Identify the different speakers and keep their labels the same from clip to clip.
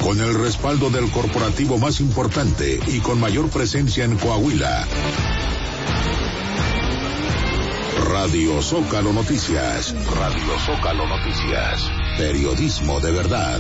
Speaker 1: Con el respaldo del corporativo más importante y con mayor presencia en Coahuila. Radio Zócalo Noticias. Radio Zócalo Noticias. Periodismo de verdad.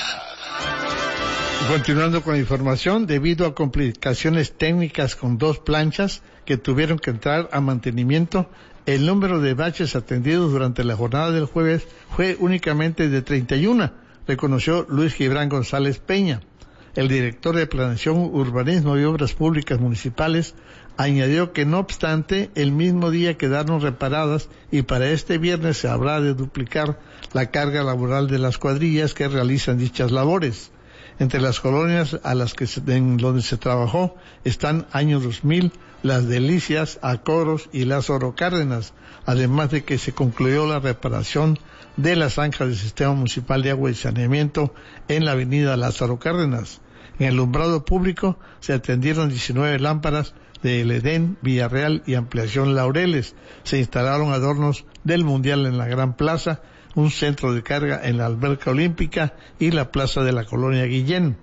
Speaker 2: Continuando con la información, debido a complicaciones técnicas con 2 planchas que tuvieron que entrar a mantenimiento, el número de baches atendidos durante la jornada del jueves fue únicamente de 31, reconoció Luis Gibran González Peña. El director de Planeación, Urbanismo y Obras Públicas Municipales añadió que no obstante, el mismo día quedaron reparadas y para este viernes se habrá de duplicar la carga laboral de las cuadrillas que realizan dichas labores. Entre las colonias a las que en donde se trabajó están Año 2000, Las Delicias, Acoros y Lázaro Cárdenas, además de que se concluyó la reparación de la zanja del Sistema Municipal de Agua y Saneamiento en la avenida Lázaro Cárdenas. En el alumbrado público se atendieron 19 lámparas de El Edén, Villarreal y Ampliación Laureles. Se instalaron adornos del Mundial en la Gran Plaza, un centro de carga en la Alberca Olímpica y la plaza de la Colonia Guillén.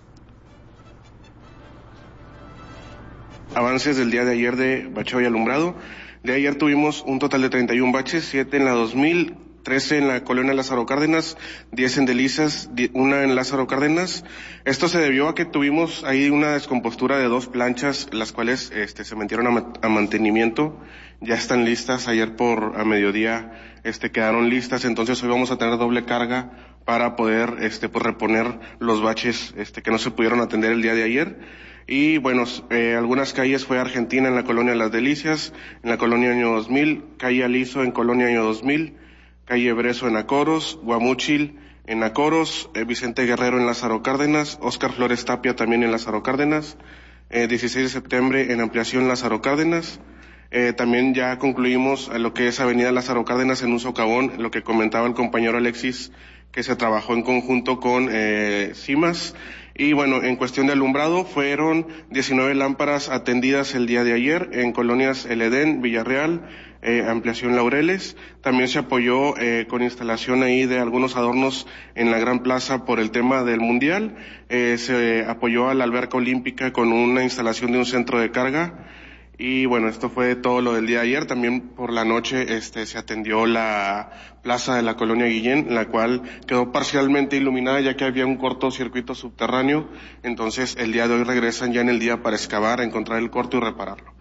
Speaker 3: Avances del día de ayer de bacheo y alumbrado. De ayer tuvimos un total de 31 baches, 7 en la 2000, 13 en la Colonia Lázaro Cárdenas, 10 en Delicias, 1 en Lázaro Cárdenas. Esto se debió a que tuvimos ahí una descompostura de 2 planchas, las cuales se metieron a mantenimiento. Ya están listas, ayer a mediodía quedaron listas, entonces hoy vamos a tener doble carga para poder reponer los baches que no se pudieron atender el día de ayer. Y bueno, algunas calles fue Argentina en la Colonia Las Delicias, en la Colonia Año 2000, calle Aliso en Colonia Año 2000, calle Brezo en Acoros, Guamúchil en Acoros, Vicente Guerrero en Lázaro Cárdenas, Óscar Flores Tapia también en Lázaro Cárdenas, 16 de septiembre en Ampliación Lázaro Cárdenas. También ya concluimos lo que es Avenida Lázaro Cárdenas en un socavón, lo que comentaba el compañero Alexis, que se trabajó en conjunto con CIMAS. Y bueno, en cuestión de alumbrado, fueron 19 lámparas atendidas el día de ayer en colonias El Edén, Villarreal, Ampliación Laureles. También se apoyó con instalación ahí de algunos adornos en la Gran Plaza por el tema del Mundial. Se apoyó a la Alberca Olímpica con una instalación de un centro de carga. Y bueno, esto fue todo lo del día de ayer. También por la noche se atendió la plaza de la Colonia Guillén, la cual quedó parcialmente iluminada ya que había un cortocircuito subterráneo. Entonces el día de hoy regresan ya en el día para excavar, encontrar el corto y repararlo.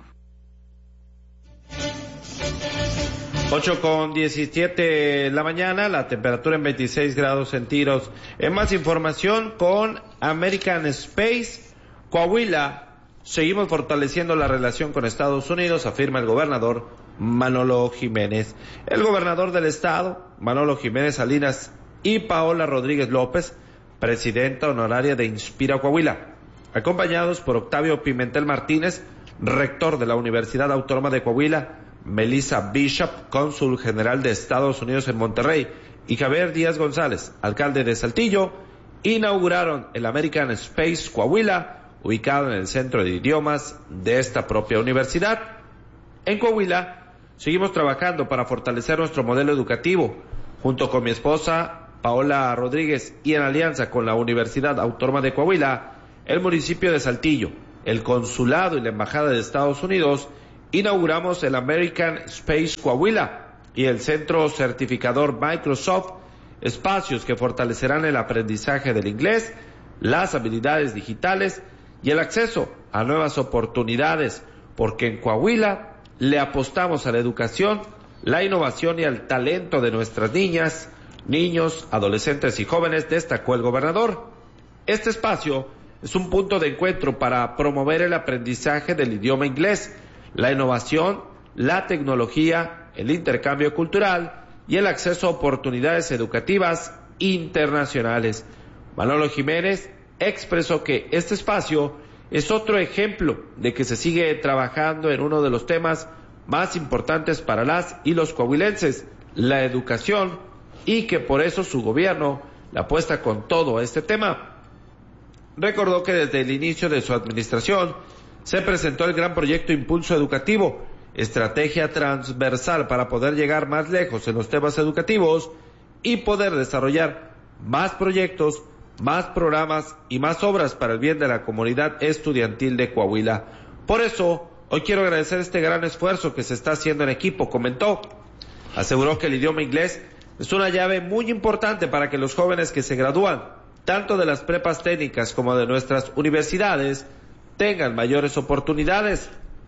Speaker 4: 8:17 la mañana, la temperatura en 26 grados centígrados. En más información con American Space, Coahuila. Seguimos fortaleciendo la relación con Estados Unidos, afirma el gobernador Manolo Jiménez. El gobernador del estado, Manolo Jiménez Salinas, y Paola Rodríguez López, presidenta honoraria de Inspira Coahuila, acompañados por Octavio Pimentel Martínez, rector de la Universidad Autónoma de Coahuila, Melissa Bishop, cónsul general de Estados Unidos en Monterrey, y Javier Díaz González, alcalde de Saltillo, inauguraron el American Space Coahuila, ubicado en el Centro de Idiomas de esta propia universidad. En Coahuila, seguimos trabajando para fortalecer nuestro modelo educativo, junto con mi esposa, Paola Rodríguez, y en alianza con la Universidad Autónoma de Coahuila, el municipio de Saltillo, el Consulado y la Embajada de Estados Unidos, inauguramos el American Space Coahuila y el Centro Certificador Microsoft, espacios que fortalecerán el aprendizaje del inglés, las habilidades digitales y el acceso a nuevas oportunidades, porque en Coahuila le apostamos a la educación, la innovación y al talento de nuestras niñas, niños, adolescentes y jóvenes, destacó el gobernador. Este espacio es un punto de encuentro para promover el aprendizaje del idioma inglés, la innovación, la tecnología, el intercambio cultural y el acceso a oportunidades educativas internacionales. Manolo Jiménez expresó que este espacio es otro ejemplo de que se sigue trabajando en uno de los temas más importantes para las y los coahuilenses, la educación, y que por eso su gobierno le apuesta con todo a este tema. Recordó que desde el inicio de su administración se presentó el gran proyecto Impulso Educativo, estrategia transversal para poder llegar más lejos en los temas educativos y poder desarrollar más proyectos más programas y más obras para el bien de la comunidad estudiantil de Coahuila. Por eso, hoy quiero agradecer este gran esfuerzo que se está haciendo en equipo, comentó. Aseguró que el idioma inglés es una llave muy importante para que los jóvenes que se gradúan, tanto de las prepas técnicas como de nuestras universidades, tengan mayores oportunidades.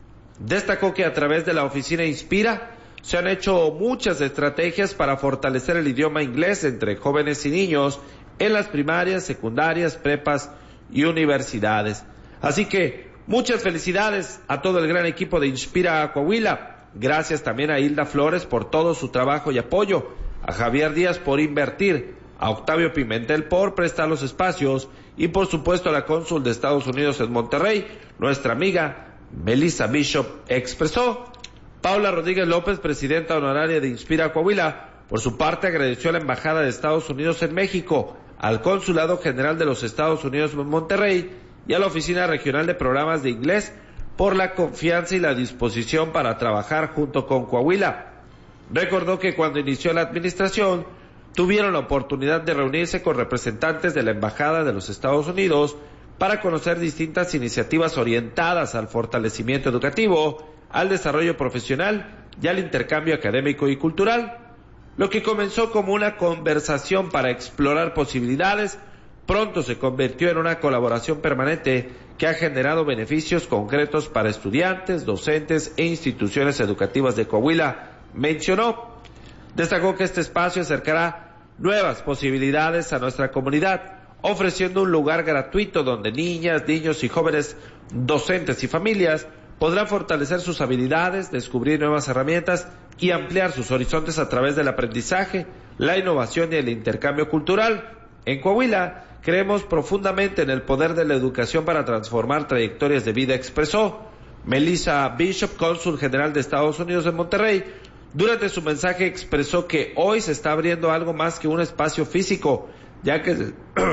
Speaker 4: Destacó que a través de la oficina Inspira se han hecho muchas estrategias para fortalecer el idioma inglés entre jóvenes y niños en las primarias, secundarias, prepas y universidades. Así que muchas felicidades a todo el gran equipo de Inspira Coahuila. Gracias también a Hilda Flores por todo su trabajo y apoyo, a Javier Díaz por invertir, a Octavio Pimentel por prestar los espacios y por supuesto a la cónsul de Estados Unidos en Monterrey, nuestra amiga Melissa Bishop, expresó. Paula Rodríguez López, presidenta honoraria de Inspira Coahuila, por su parte agradeció a la Embajada de Estados Unidos en México, al Consulado General de los Estados Unidos en Monterrey y a la Oficina Regional de Programas de Inglés por la confianza y la disposición para trabajar junto con Coahuila. Recordó que cuando inició la administración, tuvieron la oportunidad de reunirse con representantes de la Embajada de los Estados Unidos para conocer distintas iniciativas orientadas al fortalecimiento educativo, al desarrollo profesional y al intercambio académico y cultural. Lo que comenzó como una conversación para explorar posibilidades, pronto se convirtió en una colaboración permanente que ha generado beneficios concretos para estudiantes, docentes e instituciones educativas de Coahuila, mencionó. Destacó que este espacio acercará nuevas posibilidades a nuestra comunidad, ofreciendo un lugar gratuito donde niñas, niños y jóvenes docentes y familias podrán fortalecer sus habilidades, descubrir nuevas herramientas y ampliar sus horizontes a través del aprendizaje, la innovación y el intercambio cultural. En Coahuila creemos profundamente en el poder de la educación para transformar trayectorias de vida, expresó Melissa Bishop, cónsul general de Estados Unidos en Monterrey. Durante su mensaje expresó que hoy se está abriendo algo más que un espacio físico, ya que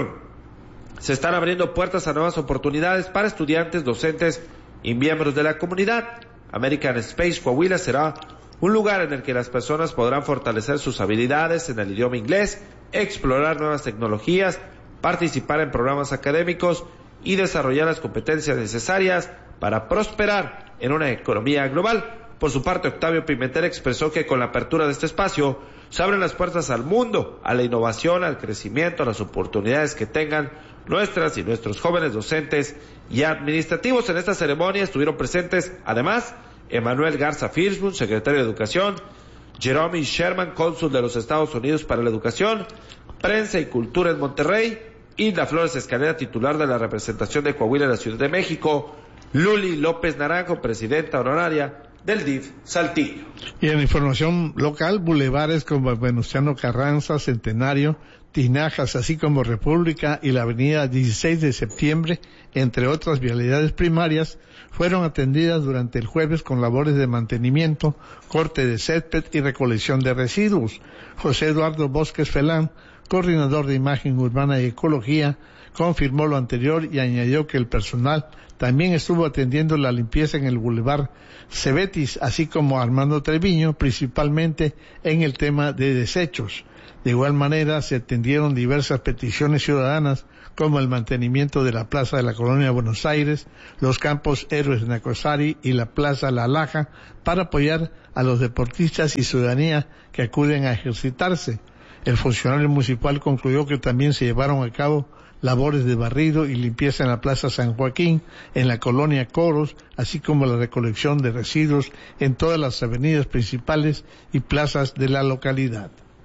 Speaker 4: se están abriendo puertas a nuevas oportunidades para estudiantes, docentes y miembros de la comunidad. American Space Coahuila será un lugar en el que las personas podrán fortalecer sus habilidades en el idioma inglés, explorar nuevas tecnologías, participar en programas académicos y desarrollar las competencias necesarias para prosperar en una economía global. Por su parte, Octavio Pimentel expresó que con la apertura de este espacio se abren las puertas al mundo, a la innovación, al crecimiento, a las oportunidades que tengan nuestras y nuestros jóvenes docentes y administrativos. En esta ceremonia estuvieron presentes, además, Emanuel Garza Firsburn, secretario de Educación, Jeremy Sherman, cónsul de los Estados Unidos para la Educación, Prensa y Cultura en Monterrey, Hilda Flores Escalera, titular de la representación de Coahuila en la Ciudad de México, Luli López Naranjo, presidenta honoraria del DIF Saltillo.
Speaker 2: Y en información local, bulevares como Venustiano Carranza, Centenario, Tinajas, así como República y la avenida 16 de septiembre, entre otras vialidades primarias, fueron atendidas durante el jueves con labores de mantenimiento, corte de césped y recolección de residuos. José Eduardo Bosques Felán, coordinador de Imagen Urbana y Ecología, confirmó lo anterior y añadió que el personal también estuvo atendiendo la limpieza en el Boulevard Cebetis, así como Armando Treviño, principalmente en el tema de desechos. De igual manera, se atendieron diversas peticiones ciudadanas, como el mantenimiento de la Plaza de la Colonia Buenos Aires, los campos Héroes de Nacosari y la Plaza La Laja, para apoyar a los deportistas y ciudadanía que acuden a ejercitarse. El funcionario municipal concluyó que también se llevaron a cabo labores de barrido y limpieza en la Plaza San Joaquín, en la Colonia Coros, así como la recolección de residuos en todas las avenidas principales y plazas de la localidad.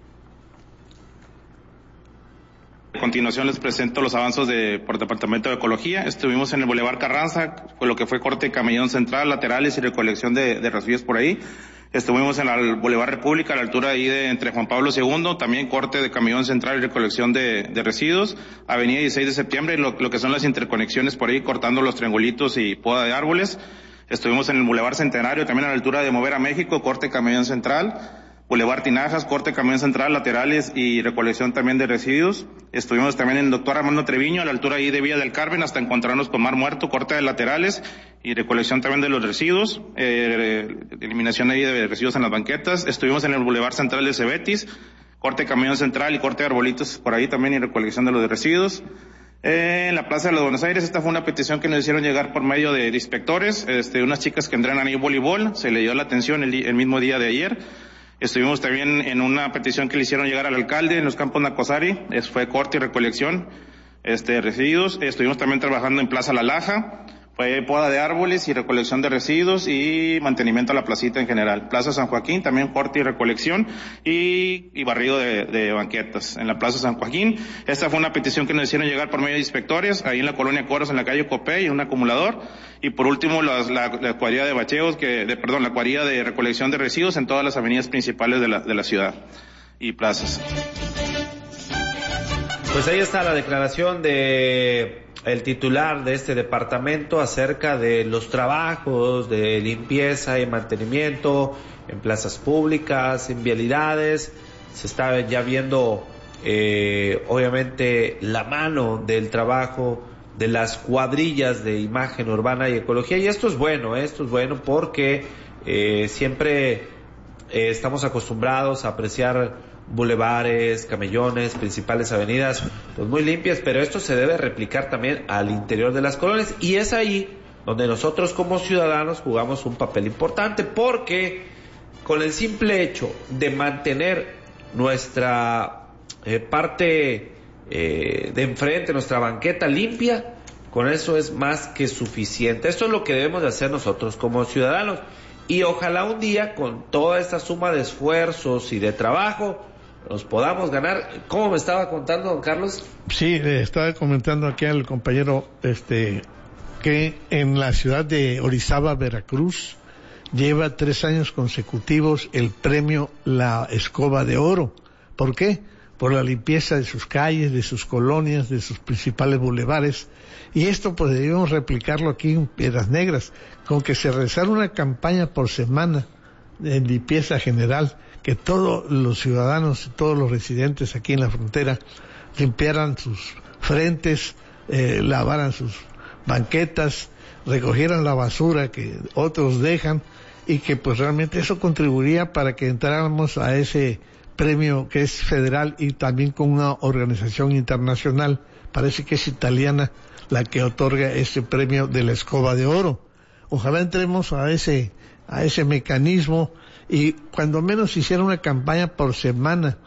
Speaker 5: A continuación les presento los avances por Departamento de Ecología. Estuvimos en el Boulevard Carranza, con lo que fue corte de camellón central, laterales y recolección de residuos por ahí. Estuvimos en el Boulevard República, a la altura ahí entre Juan Pablo II, también corte de camellón central y recolección de residuos. Avenida 16 de septiembre, lo que son las interconexiones por ahí, cortando los triangulitos y poda de árboles. Estuvimos en el Boulevard Centenario, también a la altura de Mover a México, corte de camellón central. Boulevard Tinajas, corte de camión central, laterales y recolección también de residuos. Estuvimos también en el Dr. Armando Treviño, a la altura ahí de Villa del Carmen, hasta encontrarnos con Mar Muerto, corte de laterales y recolección también de los residuos, eliminación ahí de residuos en las banquetas. Estuvimos en el Boulevard Central de Cebetis, corte de camión central y corte de arbolitos por ahí también y recolección de los residuos. En la Plaza de los Buenos Aires, esta fue una petición que nos hicieron llegar por medio de inspectores, unas chicas que entrenan ahí voleibol, se le dio la atención el mismo día de ayer. Estuvimos también en una petición que le hicieron llegar al alcalde en los campos Nacosari, fue corte y recolección de residuos. Estuvimos también trabajando en Plaza La Laja, fue poda de árboles y recolección de residuos y mantenimiento a la placita en general. Plaza San Joaquín, también corte y recolección y barrido de banquetas. En la Plaza San Joaquín, esta fue una petición que nos hicieron llegar por medio de inspectores, ahí en la colonia Coros, en la calle Copey, un acumulador. Y por último, la cuadrilla de bacheos, la cuadrilla de recolección de residuos en todas las avenidas principales de la ciudad y plazas.
Speaker 4: Pues ahí está la declaración de el titular de este departamento acerca de los trabajos de limpieza y mantenimiento en plazas públicas, en vialidades. Se está ya viendo obviamente la mano del trabajo de las cuadrillas de imagen urbana y ecología, y esto es bueno porque siempre estamos acostumbrados a apreciar bulevares, camellones, principales avenidas, pues muy limpias, pero esto se debe replicar también al interior de las colonias, y es ahí donde nosotros como ciudadanos jugamos un papel importante, porque con el simple hecho de mantener nuestra parte de enfrente, nuestra banqueta limpia, con eso es más que suficiente. Esto es lo que debemos de hacer nosotros como ciudadanos, y ojalá un día con toda esta suma de esfuerzos y de trabajo nos podamos ganar. ¿Cómo me estaba contando, don Carlos?
Speaker 2: Sí, estaba comentando aquí al compañero que en la ciudad de Orizaba, Veracruz, lleva 3 años consecutivos el premio La Escoba de Oro. ¿Por qué? Por la limpieza de sus calles, de sus colonias, de sus principales bulevares. Y esto pues debemos replicarlo aquí en Piedras Negras, con que se realizara una campaña por semana de limpieza general, que todos los ciudadanos y todos los residentes aquí en la frontera limpiaran sus frentes, lavaran sus banquetas, recogieran la basura que otros dejan, y que pues realmente eso contribuiría para que entráramos a ese premio que es federal y también con una organización internacional. Parece que es italiana la que otorga ese premio de la Escoba de Oro. Ojalá entremos a ese mecanismo, y cuando menos hiciera una campaña por semana,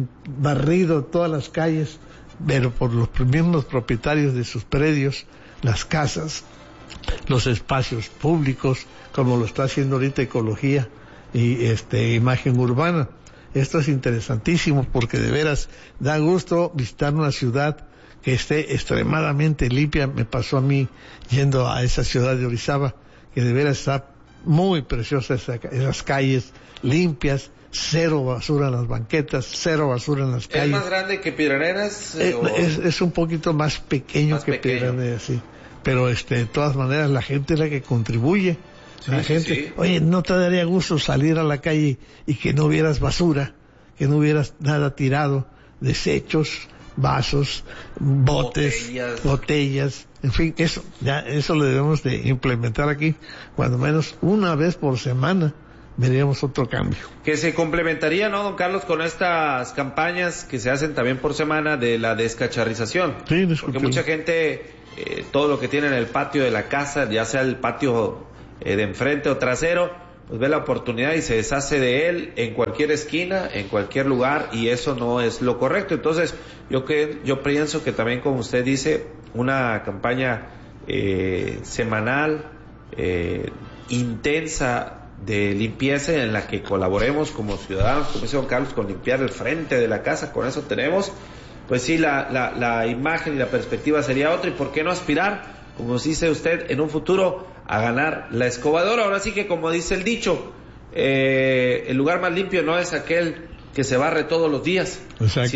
Speaker 2: barrido todas las calles, pero por los mismos propietarios de sus predios, las casas, los espacios públicos, como lo está haciendo ahorita Ecología y Imagen Urbana. Esto es interesantísimo, porque de veras da gusto visitar una ciudad que esté extremadamente limpia. Me pasó a mí yendo a esa ciudad de Orizaba, que de veras está muy preciosa, esas calles limpias, cero basura en las banquetas, cero basura en las calles.
Speaker 4: ¿Es más grande que Piedras Negras?
Speaker 2: Es un poquito más pequeño que Piedras Negras, sí. Pero de todas maneras la gente es la que contribuye. Sí, la gente, sí. Oye, ¿no te daría gusto salir a la calle y que no hubieras basura, que no hubieras nada tirado, desechos, vasos, botes, botellas, en fin, eso lo debemos de implementar aquí, cuando menos una vez por semana veríamos otro cambio.
Speaker 4: Que se complementaría, ¿no, don Carlos, con estas campañas que se hacen también por semana de la descacharrización? Sí, porque mucha gente, todo lo que tiene en el patio de la casa, ya sea el patio de enfrente o trasero, pues ve la oportunidad y se deshace de él en cualquier esquina, en cualquier lugar, y eso no es lo correcto. Entonces, yo pienso que también, como usted dice, una campaña semanal, intensa, de limpieza, en la que colaboremos como ciudadanos, como dice don Carlos, con limpiar el frente de la casa. Con eso tenemos, pues sí, la imagen y la perspectiva sería otra. Y por qué no aspirar, como dice usted, en un futuro a ganar la Escoba de Oro. Ahora sí que, como dice el dicho, el lugar más limpio no es aquel que se barre todos los días. Exacto.